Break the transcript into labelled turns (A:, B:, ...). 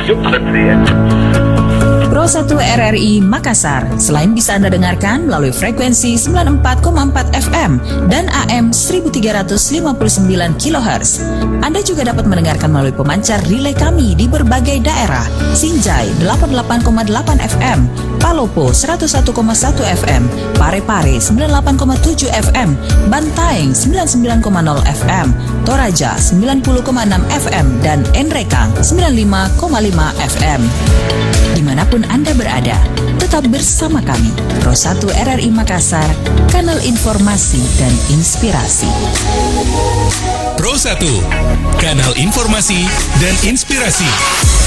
A: Pro 1 RRI Makassar. Selain bisa Anda dengarkan melalui frekuensi 94,4 FM dan AM 1359 kHz, Anda juga dapat mendengarkan melalui pemancar relay kami di berbagai daerah. Sinjai 88,8 FM, Palopo 101,1 FM, Parepare 98,7 FM, Bantaeng 99,0 FM, Toraja 90,6 FM, dan Enrekang 95,5 FM. Dimanapun Anda berada, tetap bersama kami, Pro 1 RRI Makassar, kanal informasi dan inspirasi.
B: Pro 1, kanal informasi dan inspirasi.